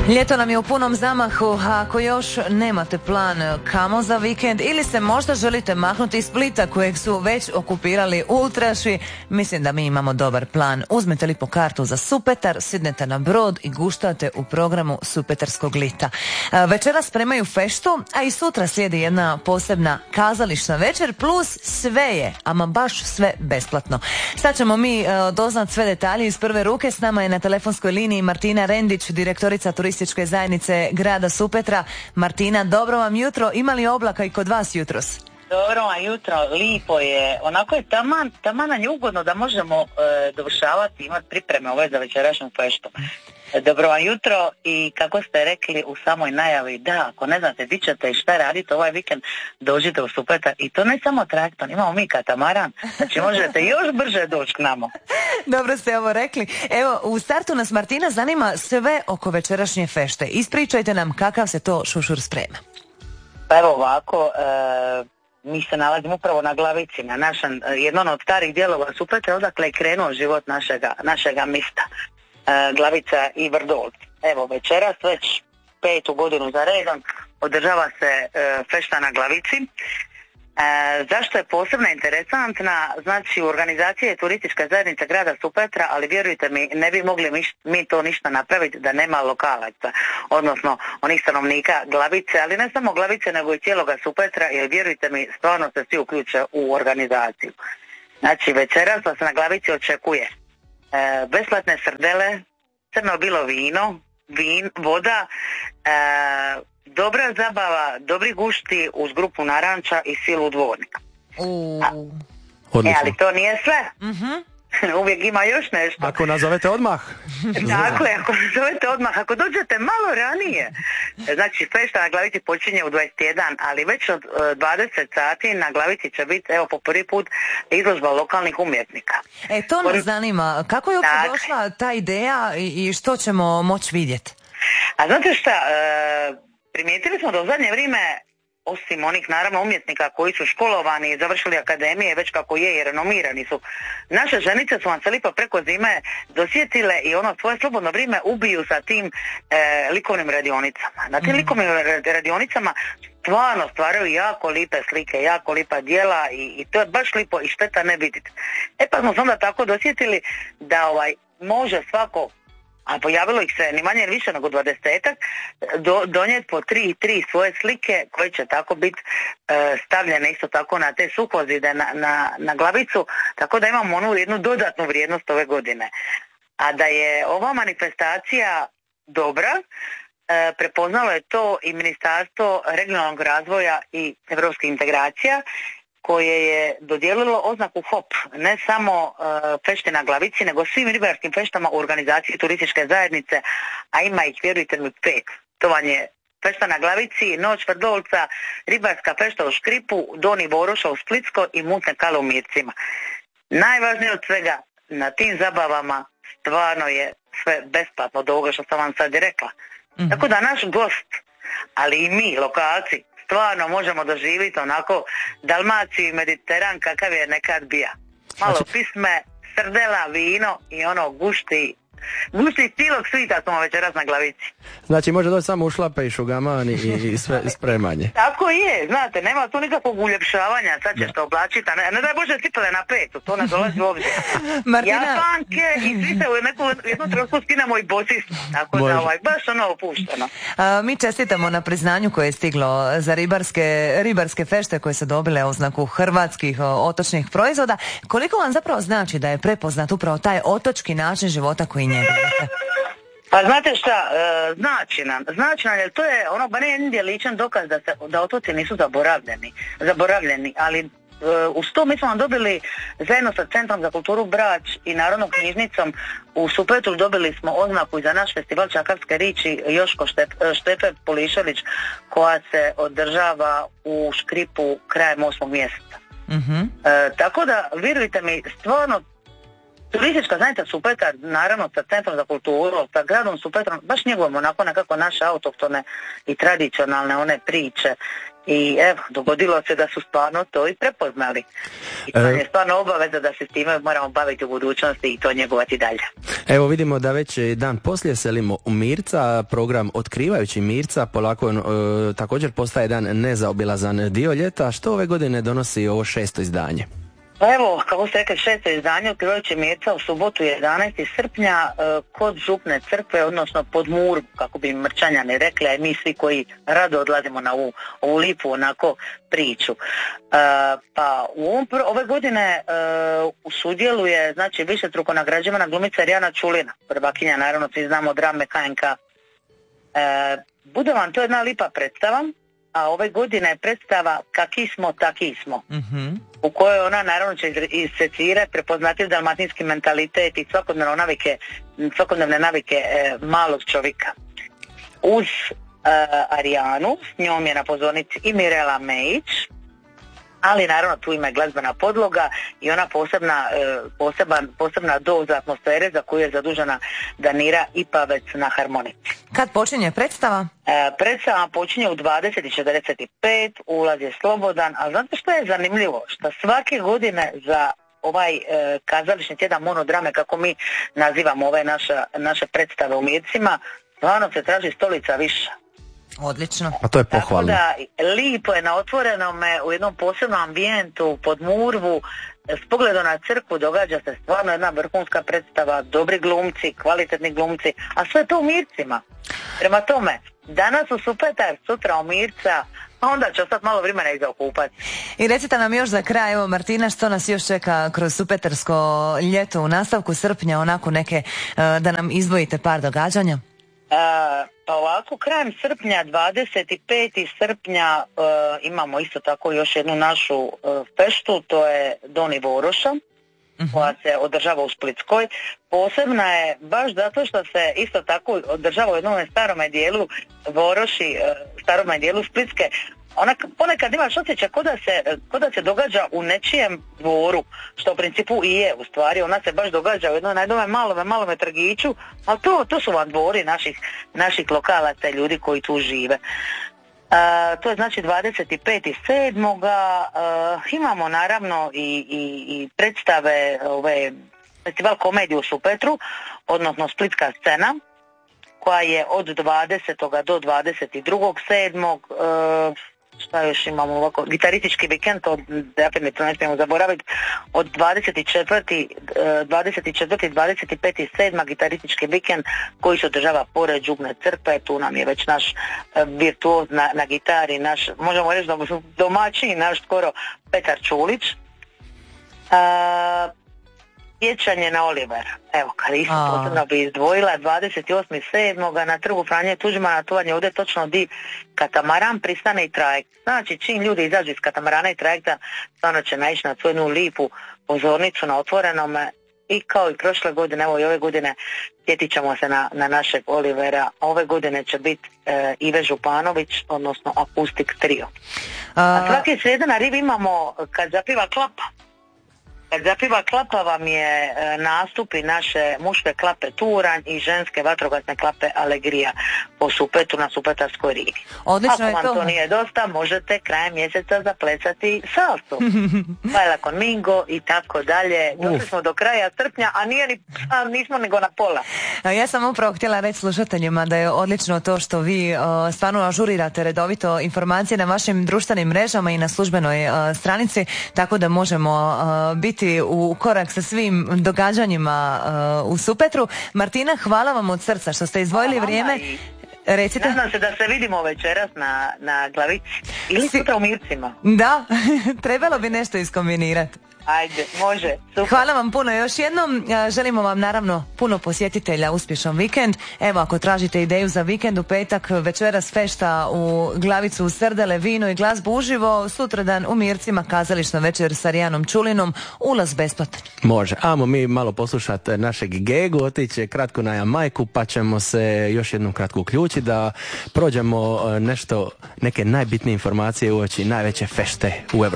Ljeto nam je u punom zamahu, a ako još nemate plan kamo za vikend ili se možda želite mahnuti iz Splita kojeg su već okupirali ultraši, mislim da mi imamo dobar plan. Uzmete li po kartu za Supetar, sidnete na brod i guštate u programu Supetarskog lita. Večera spremaju feštu, a i sutra slijedi jedna posebna kazališna večer, plus sve je, ama baš sve besplatno. Sad ćemo mi doznat sve detalje iz prve ruke. S nama je na telefonskoj liniji Martina Rendić, direktorica turističke zajednice grada Supetra. Martina, dobro vam jutro. Ima li oblaka i kod vas jutros? Dobro vam jutro, lipo je. Onako je taman nam je ugodno da možemo dovršavati, imati pripreme ove za večerašnju feštu. Dobro vam jutro i kako ste rekli u samoj najavi, da, ako ne znate di ćete i šta radite ovaj vikend, dođite u Supetar i to ne samo trajektom, imamo mi katamaran, znači možete još brže doći k nama. Dobro ste ovo rekli. Evo, u startu nas Martina zanima sve oko večerašnje fešte. Ispričajte nam kakav se to šušur sprema. Pa evo ovako, mi se nalazimo upravo na Glavici, na našem, jednom od starih dijelova Supetra, odakle je krenuo život našega mista. Glavica i Vrdovac. Evo večeras već 5. godinu za redom održava se fešta na Glavici. Zašto je posebno interesantna? Znači u organizaciji je turistička zajednica grada Supetra, ali vjerujte mi, ne bi mogli mi to ništa napraviti da nema lokalaca, odnosno onih stanovnika Glavice, ali ne samo Glavice nego i cijeloga Supetra, jer vjerujte mi, stvarno se svi uključe u organizaciju. Znači večeras vas na Glavici očekuje besplatne srdele, crno bilo vino, voda, dobra zabava, dobri gušti uz grupu naranča i silu dvornika. Ali to nije sve. Uvijek ima još nešto. Ako nazovete odmah. Dakle, ako nazovete odmah, ako dođete malo ranije. Znači, fešta na Glavici počinje u 21, ali već od 20 sati na Glavici će biti, evo, po prvi put izložba lokalnih umjetnika. To nas zanima. Kako je uopće došla ta ideja i što ćemo moći vidjeti? A znate šta, primijetili smo da u zadnje vrijeme, osim onih naravno umjetnika koji su školovani i završili akademije, već kako je i renomirani su, naše ženice su vam se lipa preko zime dosjetile i ono svoje slobodno vrijeme ubiju sa tim likovnim radionicama. Na tim likovnim radionicama stvarno stvaraju jako lipe slike, jako lipa djela i to je baš lipo i šteta ne vidjeti. Pa smo se onda tako dosjetili da može svako, a pojavilo ih se ni manje ni više nego 20-ak, donijeti po 3 svoje slike koje će tako biti stavljene isto tako na te suhozide na Glavicu, tako da imamo onu jednu dodatnu vrijednost ove godine. A da je ova manifestacija dobra, prepoznalo je to i Ministarstvo regionalnog razvoja i europskih integracija, koje je dodijelilo oznaku HOP, ne samo fešte na Glavici, nego svim ribarskim feštama u organizaciji turističke zajednice, a ima ih, vjerujte mi, 5. To vam je fešta na Glavici, Noć Vrdovolca, ribarska fešta u Škripu, Doni Boroša u Splitsko i Mutne kale u Mircima. Najvažnije od svega, na tim zabavama stvarno je sve besplatno od ovoga što sam vam sad i rekla. Tako da naš gost, ali i mi, lokalci, stvarno možemo doživjeti onako Dalmaciju i Mediteran kakav je nekad bija. Malo pisme, srdela, vino i ono gušti cijelog svita smo večeras na Glavici. Znači može doći samo u šlape i šugaman i sve spremanje. Tako je, znate, nema tu nikakvog uljepšavanja, sad ćeš to oblačiti, a ne daj Bože cipele na petu, to ne dolazi u obzir. Japanke i svi se u jednu trenutku skinemo i bosi, tako da baš ono opušteno. Mi čestitamo na priznanju koje je stiglo za ribarske fešte koje su dobile oznaku hrvatskih otočnih proizvoda. Koliko vam zapravo znači da je prepoznat upravo taj otočki način života koji njegujete? Pa znate šta, znači nam, jer to je ono, ba ne jedan djeličan dokaz da otoci nisu zaboravljeni, ali uz to mi smo vam dobili zajedno sa Centrom za kulturu Brač i Narodnom knjižnicom u Supetru dobili smo oznaku i za naš festival Čakavske riči Joško Štefe Polišević koja se održava u Škripu krajem 8. mjeseca. Tako da, vjerujte mi, stvarno turistička zajednica Supetar, naravno sa Centrom za kulturu, sa gradom Supetrom, baš njegujemo onako nekako naše autohtone i tradicionalne one priče I evo, dogodilo se da su stvarno to i prepoznali. I to je stvarno obaveza da se s time moramo baviti u budućnosti i to njegovati dalje. Evo vidimo da već dan poslije selimo u Mirca, program Otkrivajući Mirca polako također postaje jedan nezaobilazan dio ljeta. Što ove godine donosi ovo 6. izdanje? Pa evo, kako ste rekli, 6. izdanje Otkrivajući Mirca u subotu 11. srpnja kod Župne crkve, odnosno pod Murgu, kako bi Mrčanjani rekli, a i mi svi koji rado odlazimo na ovu lipu onako priču. Pa ove godine sudjeluje, znači, višestruko nagrađivana glumica Rijana Čulina, prvakinja, naravno svi znamo drame KNK. Bude vam to jedna lipa predstava, a ove godine je predstava Kaki smo, taki smo. U kojoj ona naravno će isecirati prepoznatljiv dalmatinski mentalitet i svakodnevne navike malog čovjeka. Uz Arijanu, s njom je na pozornici i Mirela Mejić, ali naravno tu ima glazbena podloga i ona posebna doza atmosfere za koju je zadužena Danira Ipavec na harmonici. Kad počinje predstava? Predstava počinje u 20:45, ulaz je slobodan, a znate što je zanimljivo? Što svake godine za ovaj kazališni tjedan monodrame, kako mi nazivamo ove naše predstave u Mircima, stvarno se traži stolica više. Odlično. A to je pohvalno. Tako da, lipo je na otvorenome, u jednom posebnom ambijentu, pod Murvu, s pogledom na crkvu događa se stvarno jedna vrhunska predstava, dobri glumci, kvalitetni glumci, a sve to u Mircima. Prema tome, danas u Supetar, sutra u Mirca, a onda će ostati malo vremena i za okupati. I recite nam još za kraj, evo Martina, što nas još čeka kroz supetarsko ljeto u nastavku srpnja, onako neke, da nam izdvojite par događanja? Pa ovako, krajem srpnja, 25. srpnja, imamo isto tako još jednu našu feštu, to je Doni Voroša, koja se održava u Splitskoj. Posebna je baš zato što se isto tako održava u jednom starome dijelu Voroši, starome dijelu Splitske. Ona ponekad imaš osjećaj ko da se događa u nečijem dvoru, što u principu i je u stvari. Ona se baš događa u jednom malome trgiću, ali to su vam dvori naših lokalaca i ljudi koji tu žive. To je znači 25.7. Imamo naravno i predstave, festival komedije u Supetru, odnosno Splitska scena, koja je od 20. do 22.7. Šta još imamo ovako? Gitaristički vikend, to definitivno ne smijemo zaboraviti, od 24. 25.7. gitaristički vikend koji se održava pored Župne crkve. Tu nam je već naš virtuoz na gitari, naš, možemo reći da domaćin, naš skoro Petar Čulić. Sjećanje na Olivera. Evo, kada isto posebno bi izdvojila, 28.7. na trgu Franje Tuđmana, to vam je ovdje točno di katamaran pristane i trajekt. Znači, čim ljudi izađu iz katamarana i trajekta, stvarno će naići na tu jednu lipu pozornicu na otvorenome i kao i prošle godine, evo i ove godine, sjetit ćemo se na našeg Olivera. Ove godine će biti Ive Županović, odnosno Akustik trio. A svaki srijeda na rivi imamo Kad zapiva klapa. Kad zapiva klapa vam je nastupi naše muške klape Turanj i ženske vatrogasne klape Alegrija po Supetu na Supetarskoj rivi. Odlično. Ako vam to nije dosta, možete krajem mjeseca zaplesati salsu. Baila con Mingo i tako dalje. Došli smo do kraja srpnja, a nismo nego na pola. Ja sam upravo htjela reći slušateljima da je odlično to što vi stvarno ažurirate redovito informacije na vašim društvenim mrežama i na službenoj stranici, tako da možemo biti u korak sa svim događanjima u Supetru. Martina, hvala vam od srca što ste izdvojili vrijeme. Recite. Nadam se da se vidimo večeras na Glavici ili sutra u Mircima. Da, trebalo bi nešto iskombinirati. Ajde, može, super. Hvala vam puno još jednom, želimo vam naravno puno posjetitelja, uspješan vikend. Evo, ako tražite ideju za vikend, u petak večeras fešta u Glavicu, u Srdele, vino i glazbu uživo, sutradan u Mircima kazališna večer sa Rijanom Čulinom, ulaz besplatan. Može, ajmo mi malo poslušati našeg Gegu, otići kratko na Jamajku, pa ćemo se još jednom kratko uključiti da prođemo neke najbitnije informacije uoči najveće fešte u Evropi.